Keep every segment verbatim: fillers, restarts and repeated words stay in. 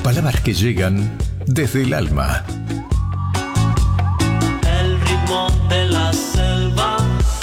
Palabras que llegan desde el alma. El ritmo de la selva.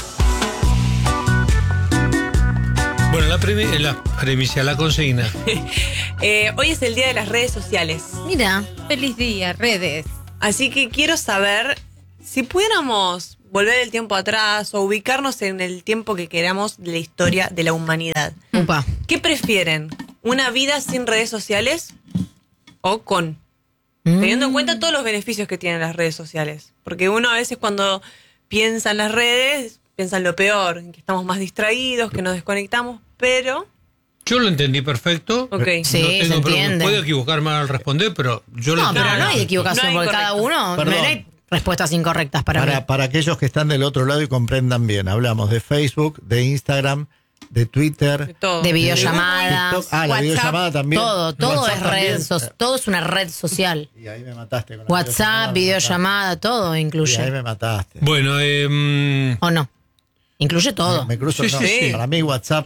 Bueno, la, premi- la premisa, la consigna. eh, hoy es el día de las redes sociales. Mira, feliz día, redes. Así que quiero saber si pudiéramos volver el tiempo atrás o ubicarnos en el tiempo que queramos de la historia de la humanidad. Upa. ¿Qué prefieren? ¿Una vida sin redes sociales o con? Mm. Teniendo en cuenta todos los beneficios que tienen las redes sociales. Porque uno a veces cuando piensa en las redes, piensa en lo peor, en que estamos más distraídos, que nos desconectamos, pero... Yo lo entendí perfecto. Ok. Sí, no se tengo problema. entiende. Puedo equivocarme al responder, pero yo lo No, entendí. pero no hay equivocación, No hay porque cada correcto. uno, no, Perdón. no hay respuestas incorrectas para, Para, mí. para aquellos que están del otro lado y comprendan bien, hablamos de Facebook, de Instagram, de Twitter, De todo. De videollamadas, TikTok. Ah, la WhatsApp, videollamada también. todo, todo WhatsApp es red, también. so- todo es una red social. Y ahí me mataste con la WhatsApp, me videollamada, todo mataste. Y ahí incluye. me mataste. Bueno, eh, ¿O no? Incluye todo. Me cruzo, Sí, no. sí, sí. Para mí WhatsApp,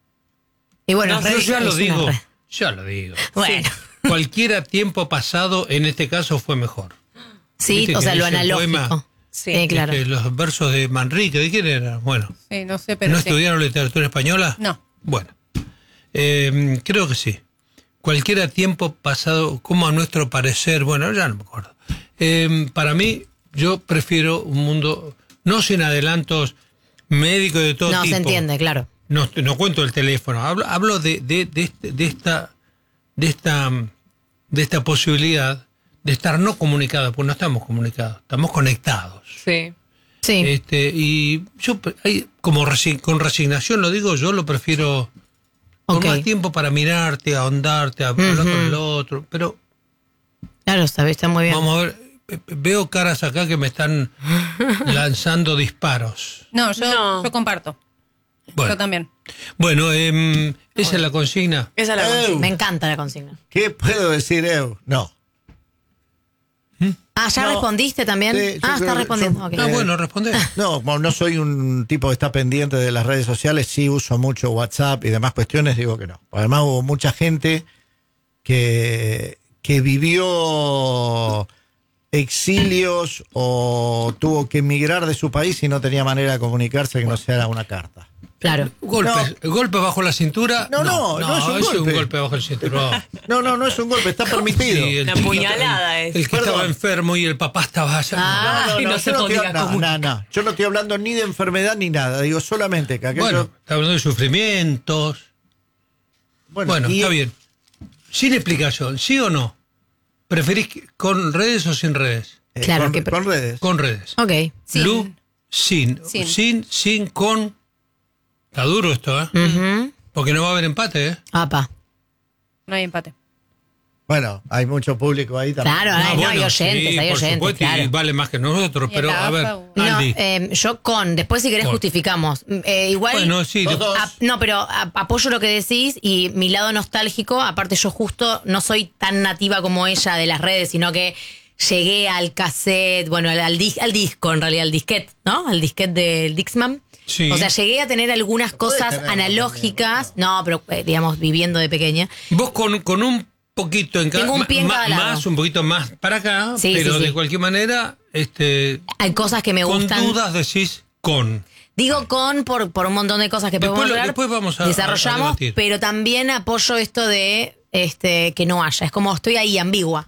Y bueno, No, yo redes ya lo es una digo. red. Ya lo digo. Bueno, Cualquier tiempo pasado, en este caso, fue mejor. sí, ¿Viste o que sea, lo dice el analógico. poema? Sí. Sí, claro. Este, los versos de Manrique, ¿de quién eran? Bueno, Sí, no sé, pero ¿no sí. estudiaron literatura española? No. Bueno, eh, creo que sí. Cualquier tiempo pasado, como a nuestro parecer, bueno, ya no me acuerdo. Eh, para mí, yo prefiero un mundo no sin adelantos médicos de todo No, tipo. se entiende, claro. No, no cuento el teléfono, hablo, hablo de, de, de, este- de esta de esta de esta posibilidad de estar no comunicados, porque no estamos comunicados, estamos conectados. Sí. Sí. Este, y yo pre- hay- como resi- con resignación lo digo, yo lo prefiero con Ok. más tiempo para mirarte, ahondarte, a hablar con el otro, pero Claro, está, está muy bien. vamos a ver, eh, veo caras acá que me están lanzando disparos. No, yo, No. yo comparto. Bueno, Yo también. bueno em, esa es la consigna. Esa es la Eh, consigna. Me encanta la consigna. ¿qué puedo decir, Eu? No. Ah, ¿ya No. respondiste también? Sí, yo ah, creo está que respondiendo. yo- ok. Ah, Eh, bueno, responde. No, como no soy un tipo que está pendiente de las redes sociales, sí uso mucho WhatsApp y demás cuestiones, digo que no. Además hubo mucha gente que, que vivió exilios o tuvo que emigrar de su país y no tenía manera de comunicarse que no sea una carta. Claro. Golpes, golpes bajo la cintura. No, no, no es un eso golpe. un golpe bajo el cinturón. No, no, no es un golpe, está permitido. Sí, el Una chiquito, puñalada el, es. el que Perdón. estaba enfermo y el papá estaba allá. Ah, No, no, y no, no yo se no podía estoy- no, comunicar. no, no. Yo no estoy hablando ni de enfermedad ni nada. Digo solamente que aquello. Bueno, está hablando de sufrimientos. Bueno, y- está bien. Sin explicación, ¿sí o no? ¿Preferís que- con redes o sin redes? eh, Claro, con, que- con redes. Con redes. Ok. Sin. Lu, sin. Sin. Sin, sin, con. Está duro esto, ¿eh? Ujú. Porque no va a haber empate, ¿eh? Apa. No hay empate. Bueno, hay mucho público ahí también. Claro, hay, no, hay oyentes, sí, hay por oyentes, supuesto, y claro. vale más que nosotros, Y pero el a ver, AFA, No, Andy. eh, yo con, después si querés Con. justificamos. Eh, igual, Bueno, sí, Los de- dos. a- no, pero a- apoyo lo que decís y mi lado nostálgico, aparte yo justo no soy tan nativa como ella de las redes, sino que llegué al cassette, bueno, al, al, dis- al disco en realidad, al disquete, ¿no? Al disquete del Dixman. Sí. O sea, llegué a tener algunas Podés cosas tenerlo analógicas, no, pero eh, digamos, viviendo de pequeña. Vos con, con un poquito en cada Tengo un pie en ma- cada lado. más, un poquito más para acá, Sí, pero sí, sí. de cualquier manera, este, Hay cosas que me con gustan. dudas decís con. Digo con por, por un montón de cosas que Después podemos lo- hablar, después vamos a- a desarrollamos, debatir. pero también apoyo esto de este que no haya. Es como estoy ahí ambigua.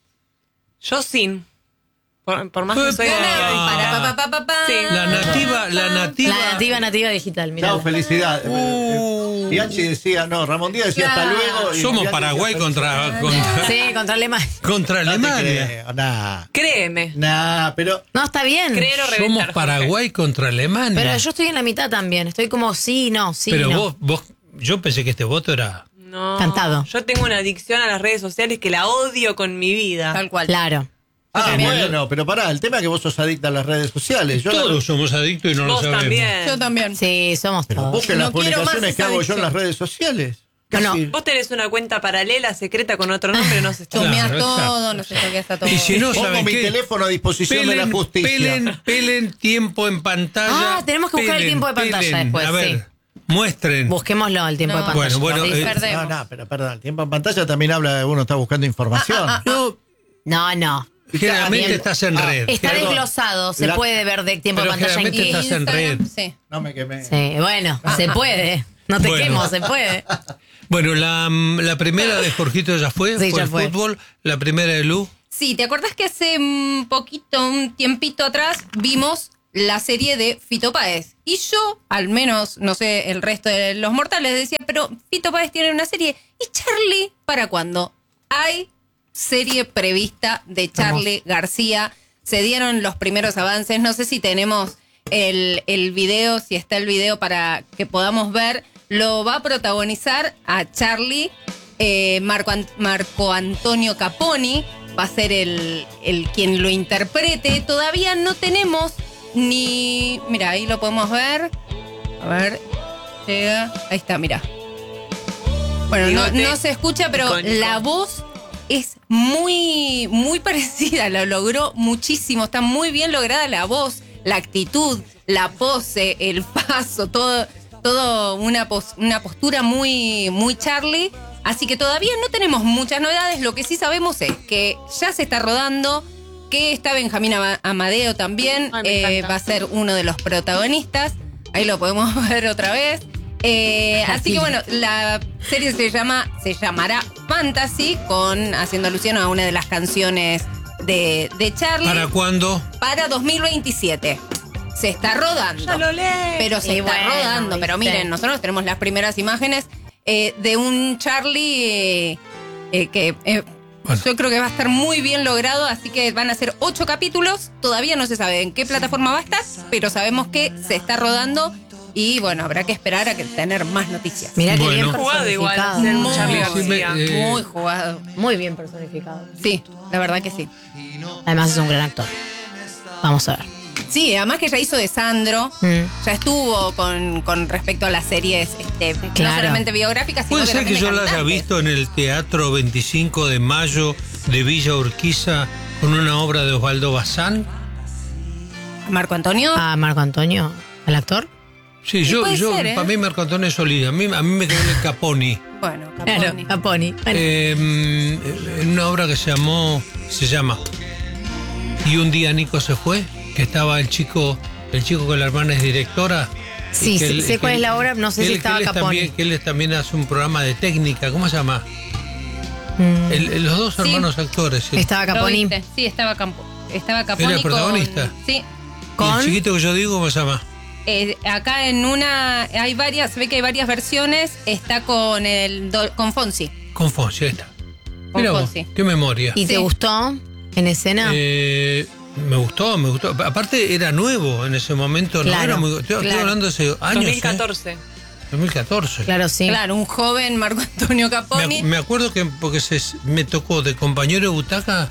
Yo sin. Por, por más que Epa. soy... Para, pa, pa, pa, pa, pa. Sí. La nativa, la nativa. La nativa nativa digital, mira. Chao, felicidad. Uh. Bianchi decía, no, Ramón Díaz decía hasta Claro. luego. y Somos Bianchi Paraguay decía, contra, contra, Sí, contra Alemania. contra No te Alemania. creo, nah. Créeme. Nah, pero No, está bien. Creer o reventar. Somos Jorge. Paraguay contra Alemania. Pero yo estoy en la mitad también. Estoy como sí, no, sí, Pero no. vos, vos, yo pensé que este voto era. No. Cantado. Yo tengo una adicción a las redes sociales que la odio con mi vida. Tal cual. Claro. Ah, también. bueno, pero pará, el tema es que vos sos adicta a las redes sociales. Yo Todos la- somos adictos y no Vos lo sabemos. también. Yo también. Sí, somos pero todos. busquen las No quiero más publicaciones que esa hago yo en adicción. las redes sociales. Bueno, Casi- Vos tenés una cuenta paralela, secreta, con otro nombre, no se está. Chumeás Claro, todo, exacto. no sé qué está todo. Y si no, Pongo ¿saben mi qué? teléfono a disposición de la justicia. Pelen, pelen tiempo en pantalla. Ah, tenemos que buscar el Pelen, tiempo de pantalla pelen. después, A ver, sí. muestren. Busquémoslo, el tiempo No. de pantalla. Bueno, bueno, Sí, eh, perdemos. No, no, pero perdón, el tiempo en pantalla también habla de uno está buscando información. No, No, no. generalmente bien. estás en Ah, red. Está Perdón. desglosado, se La- puede ver de tiempo de Pero pantalla en generalmente qué. estás en red. Sí. No me quemé. Sí, bueno, se puede. No te Bueno. quemo, se puede. Bueno, la, la primera de Jorgito ya fue, Sí, fue ya el fue. fútbol. La primera de Lu. Sí, ¿te acordás que hace un poquito, un tiempito atrás, vimos la serie de Fito Páez? Y yo, al menos, no sé, el resto de los mortales decía, pero Fito Páez tiene una serie. ¿Y Charlie para cuándo? Hay serie prevista de Charlie García. Se dieron los primeros avances. No sé si tenemos el, el video, si está el video para que podamos ver. Lo va a protagonizar a Charlie eh, Marco, Ant- Marco Antonio Caponi. Va a ser el, el quien lo interprete. Todavía no tenemos ni... Mira, ahí lo podemos ver. A ver. Llega. Ahí está, mira. Bueno, no, Bigote. no se escucha, pero Icónico. la voz es muy, muy parecida. Lo logró muchísimo. Está muy bien lograda la voz, la actitud, la pose, el paso, todo, todo una, pos- una postura muy, muy Charlie. Así que todavía no tenemos muchas novedades. Lo que sí sabemos es que ya se está rodando, que está Benjamín Ama- Amadeo también. Ay, me eh, encanta. va a ser uno de los protagonistas. Ahí lo podemos ver otra vez. Eh, así que bueno, la serie se llama, se llamará Fantasy, con haciendo alusión a una de las canciones de, de Charlie. ¿Para cuándo? Para dos mil veintisiete. Se está rodando. Ya lo leí. Pero se Y está bueno, rodando. Pero ¿viste? miren, nosotros tenemos las primeras imágenes eh, de un Charlie eh, eh, que eh, Bueno. yo creo que va a estar muy bien logrado. Así que van a ser ocho capítulos. Todavía no se sabe en qué plataforma va a estar, pero sabemos que se está rodando. Y bueno, habrá que esperar a que tener más noticias. Mirá que Bueno. bien Jugado igual, personificado. ser un Muy Charlie bien. Sí, García. me- eh, Muy jugado. Muy bien personificado. Sí, la verdad que sí. Además es un gran actor. Vamos a ver. Sí, además que ya hizo de Sandro. Mm. Ya estuvo con, con respecto a las series este, no Claro. solamente biográficas, sino Puede ser que también yo de la haya cantantes. visto en el Teatro veinticinco de Mayo de Villa Urquiza con una obra de Osvaldo Bazán. Marco Antonio. A Marco Antonio, el actor. Sí, yo, puede yo ser, ¿eh? para mí Marco Antonio es Solís. A mí, a mí me quedó el Caponi. Bueno, Claro, Caponi. Caponi. Bueno, Eh, en una obra que se llamó, se llama Y un día Nico se fue, que estaba el chico, el chico que la hermana es directora. Sí, y que sí, él- sé que cuál es él- la obra, no sé que si él- estaba que él es Caponi. también, que él también hace un programa de técnica, ¿cómo se llama? mm, El- el- los dos Sí. hermanos actores. sí. estaba ¿Lo Caponi. viste? Sí, estaba, Campo, estaba Caponi. ¿Era el protagonista? Con, sí. Y Con- el chiquito que yo digo, ¿cómo se llama? Eh, acá en una, hay varias, se ve que hay varias versiones. Está con el do- con Fonsi. Con Fonsi, ahí está. Con Mira vos, Fonsi. qué memoria. ¿Y te Sí. gustó en escena? Eh, me gustó, me gustó. Aparte era nuevo en ese momento, no Claro, era muy. Estoy, estoy claro. hablando de hace años. dos mil ¿eh? catorce. dos mil catorce. Claro, sí. Claro, un joven Marco Antonio Me, Caponi. ac- me acuerdo que porque se, me tocó de compañero de butaca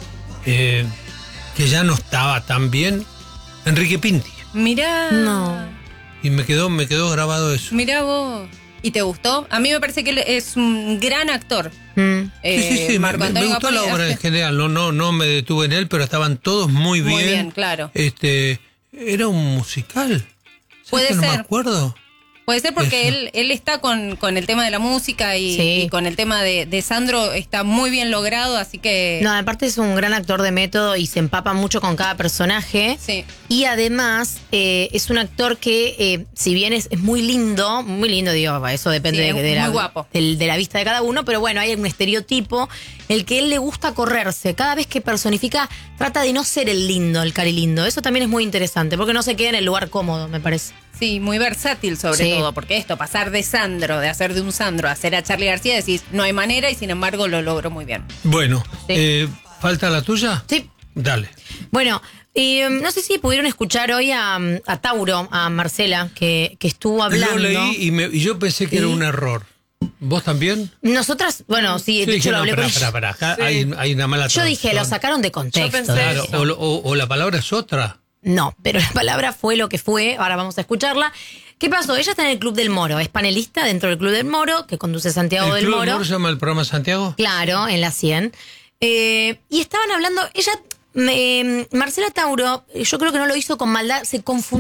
eh, que ya no estaba tan bien, Enrique Pinti. Mirá. No. Y me quedó, me quedó grabado eso. Mirá vos. ¿Y te gustó? A mí me parece que él es un gran actor. Mm. Eh, sí, sí, sí, me, Marco me- me Antonio gustó la Caponi obra en hace- general, no, no, no me detuve en él, pero estaban todos muy bien. Muy bien, claro. Este, era un musical. ¿Sabes Puede que no me ser. acuerdo? Puede ser porque Eso. él, él está con, con el tema de la música y, Sí. y con el tema de, de Sandro está muy bien logrado, así que... No, aparte es un gran actor de método y se empapa mucho con cada personaje. Sí. Y además eh, es un actor que, eh, si bien es, es muy lindo, muy lindo, digo, eso depende Sí, de, es de la, muy guapo. del- de la vista de cada uno, pero bueno, hay un estereotipo, el que él le gusta correrse. Cada vez que personifica, trata de no ser el lindo, el cari lindo. Eso también es muy interesante, porque no se queda en el lugar cómodo, me parece. Sí, muy versátil sobre Sí. todo, porque esto, pasar de Sandro, de hacer de un Sandro a hacer a Charlie García, decís, no hay manera y sin embargo lo logró muy bien. Bueno, Sí. eh, ¿falta la tuya? Sí. Dale. Bueno, eh, no sé si pudieron escuchar hoy a, a Tauro, a Marcela, que, que estuvo hablando. Lo leí y, me- y yo pensé que era Sí. un error. ¿Vos también? Nosotras, bueno, sí, de Yo hecho dije, lo no, hablé pará, con pará, ella. pará, acá Sí. hay, hay una mala Yo dije, lo traducción. sacaron de contexto. pensé Claro, eso. o, lo- o- o la palabra es otra. No, pero la palabra fue lo que fue, ahora vamos a escucharla. ¿Qué pasó? Ella está en el Club del Moro, es panelista dentro del Club del Moro, que conduce Santiago ¿El del Club del Moro. Moro se llama el programa Santiago? Claro, en la cien. Eh, y estaban hablando, ella, me- Marcela Tauro, yo creo que no lo hizo con maldad, se confundió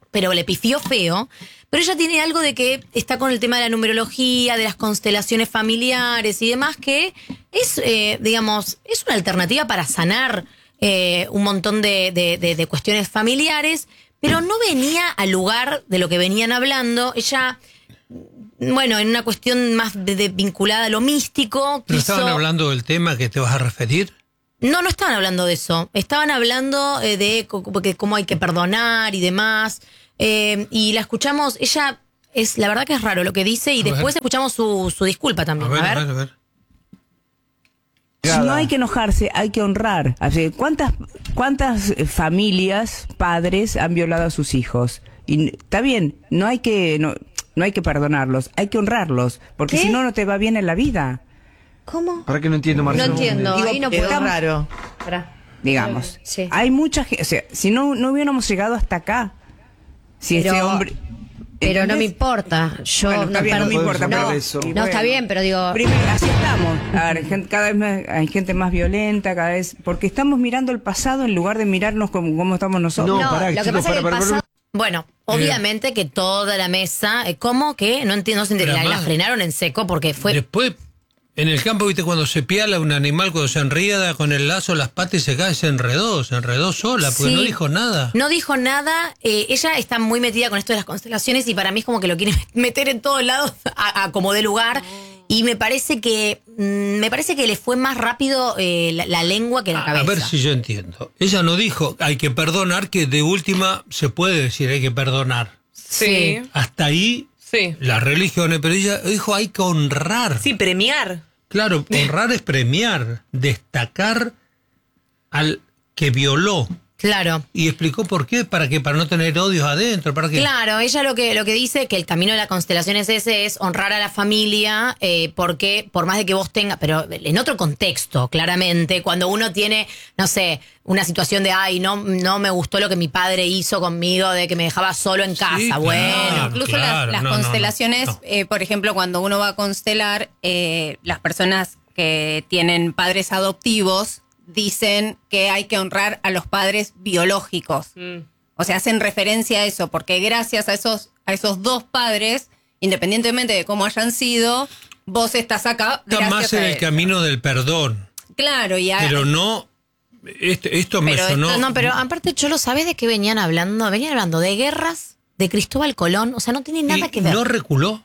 pero le pifió feo. Pero ella tiene algo de que está con el tema de la numerología, de las constelaciones familiares y demás, que es, eh, digamos, es una alternativa para sanar eh, un montón de, de, de, de cuestiones familiares, pero no venía al lugar de lo que venían hablando. Ella, bueno, en una cuestión más de, de vinculada a lo místico. ¿Pero quiso... estaban hablando del tema que te vas a referir? No, no estaban hablando de eso. Estaban hablando eh, de co- que cómo hay que perdonar y demás. Eh, y la escuchamos, ella es, la verdad que es raro lo que dice, y A después ver. escuchamos su, su disculpa A también. ver, A a ver. ver, a ver. No hay que enojarse, hay que honrar. Así, ¿Cuántas, cuántas eh, familias, padres han violado a sus hijos? Y está bien, no hay que no, no hay que perdonarlos, hay que honrarlos, porque ¿Qué? si no, no te va bien en la vida. ¿Cómo? ¿Para qué no entiendo, No Marcelo? entiendo, Digo, ahí no Es puedo. raro. Pará. Digamos. Sí. Hay mucha gente, o sea, si no, no hubiéramos llegado hasta acá, si Pero- ese hombre... Pero no me ¿entendés? importa. Yo Bueno, está no, bien, no me perdón. importa, No, pero- eso. y no, bueno. está bien, pero digo. Primero, así estamos. A ver, gente- cada vez más, hay gente más violenta, cada vez. Porque estamos mirando el pasado en lugar de mirarnos como, como estamos nosotros. No, No, pará, lo que chicos, pasa es que pará, el pará, pará. pasado- Bueno, obviamente que toda la mesa, eh, ¿cómo que? No entiendo, no se entiende. Pero La, la además- frenaron en seco porque fue... Después, en el campo, viste, cuando se piala un animal, cuando se enrieda con el lazo, las patas y se cae, se enredó, se enredó sola, porque Sí. no dijo nada. No dijo nada. eh, ella está muy metida con esto de las constelaciones y para mí es como que lo quiere meter en todos lados a, a como de lugar. Y me parece que mm, me parece que le fue más rápido eh, la, la lengua que la A, cabeza. a ver si yo entiendo. Ella no dijo hay que perdonar, que de última se puede decir hay que perdonar. Sí. Hasta ahí Sí. las religiones, pero ella dijo hay que honrar. Sí, premiar. Claro, honrar es premiar, destacar al que violó. Claro. Y explicó por qué, para qué, para no tener odios adentro, para qué. Claro, ella lo que lo que dice que el camino de la constelación es ese, es honrar a la familia, eh, porque por más de que vos tengas, pero en otro contexto, claramente, cuando uno tiene, no sé, una situación de, ay, no no me gustó lo que mi padre hizo conmigo, de que me dejaba solo en casa, claro. bueno. Incluso claro, las, las no, no, no, constelaciones, no. eh, por ejemplo, cuando uno va a constelar, eh, las personas que tienen padres adoptivos dicen que hay que honrar a los padres biológicos. Mm. O sea, hacen referencia a eso, porque gracias a esos, a esos dos padres, independientemente de cómo hayan sido, vos estás acá. Está gracias más en a el eso. camino del perdón, Claro, y a- pero no. Esto, esto me Pero sonó. No, no, pero aparte, yo lo sabés de qué venían hablando. Venían hablando de guerras, de Cristóbal Colón, o sea, no tiene nada y que ver. no reculó.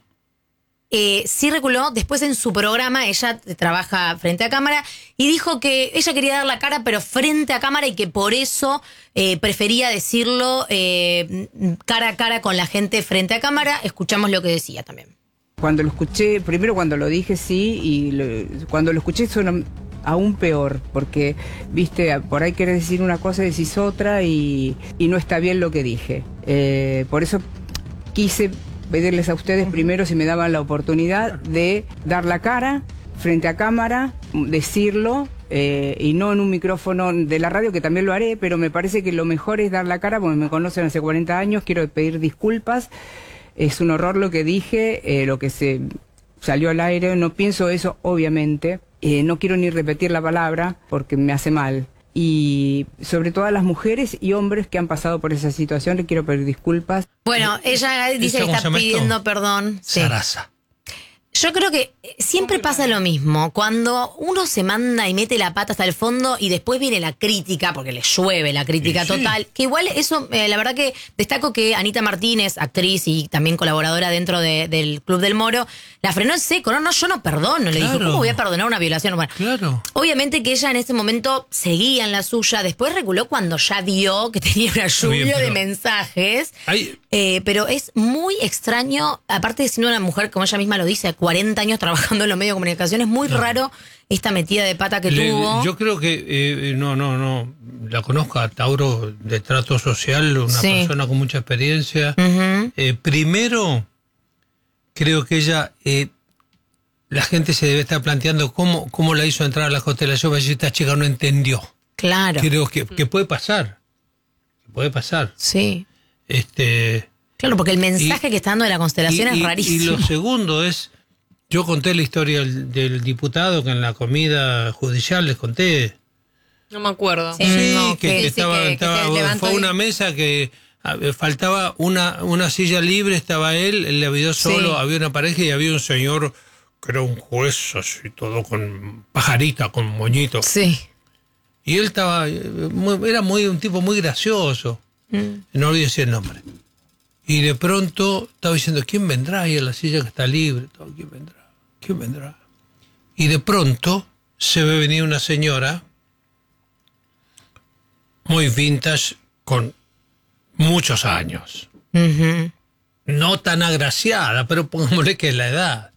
Eh, sí reculó, después en su programa, ella trabaja frente a cámara, y dijo que ella quería dar la cara, pero frente a cámara, y que por eso eh, prefería decirlo eh, cara a cara con la gente frente a cámara. Escuchamos lo que decía también. Cuando lo escuché, primero cuando lo dije sí, y lo- cuando lo escuché suena aún peor, porque, viste, por ahí querés decir una cosa y decís otra, y, y no está bien lo que dije. Eh, por eso quise pedirles a ustedes primero si me daban la oportunidad de dar la cara frente a cámara, decirlo, eh, y no en un micrófono de la radio, que también lo haré, pero me parece que lo mejor es dar la cara, porque me conocen hace cuarenta años, quiero pedir disculpas. Es un horror lo que dije, eh, lo que se salió al aire, no pienso eso, obviamente. Eh, no quiero ni repetir la palabra porque me hace mal. Y sobre todo a las mujeres y hombres que han pasado por esa situación, le quiero pedir disculpas. Bueno, ella dice que ¿Cómo se está llama esto? pidiendo perdón. Sí. Sarasa. Yo creo que siempre pasa lo mismo. Cuando uno se manda y mete la pata hasta el fondo y después viene la crítica, porque le llueve la crítica Sí, sí. total, que igual eso, eh, la verdad que destaco que Anita Martínez, actriz y también colaboradora dentro de- del Club del Moro, la frenó en seco. No, no, yo no perdono. Le dijo, Claro. ¿cómo voy a perdonar una violación? Bueno, Claro. obviamente que ella en ese momento seguía en la suya, después reculó cuando ya vio que tenía una Está bien, lluvia de pero- mensajes. Hay- Eh, pero es muy extraño, aparte de siendo una mujer, como ella misma lo dice, cuarenta años trabajando en los medios de comunicación, es muy raro esta metida de pata que Le- tuvo. Yo creo que, eh, no, no, no, la conozco a Tauro de trato social, una Sí. persona con mucha experiencia. Ujú. Eh, primero, creo que ella, eh, la gente se debe estar planteando cómo, cómo la hizo entrar a la constelación, para decir, esta chica no entendió. Claro. Creo que, que puede pasar, que puede pasar. Sí. Este, Claro, porque el mensaje Y- que está dando de la constelación y, es y- rarísimo. y lo segundo es, yo conté la historia del, del diputado que en la comida judicial les conté. No me acuerdo. Sí. Sí, no, que, que- que sí, estaba, que- que estaba- se levantó fue y- una mesa que Ah, faltaba una, una silla libre, estaba él, él le había solo, Sí. había una pareja y había un señor que era un juez así, todo con pajarita, con moñito. Sí. Y él estaba, eh, muy- era muy un tipo muy gracioso. No olvidé decir el nombre. Y de pronto estaba diciendo, ¿quién vendrá ahí a la silla que está libre? Todo, ¿quién vendrá? ¿Quién vendrá? Y de pronto se ve venir una señora muy vintage con muchos años. Ujú. No tan agraciada, pero pongámosle que es la edad.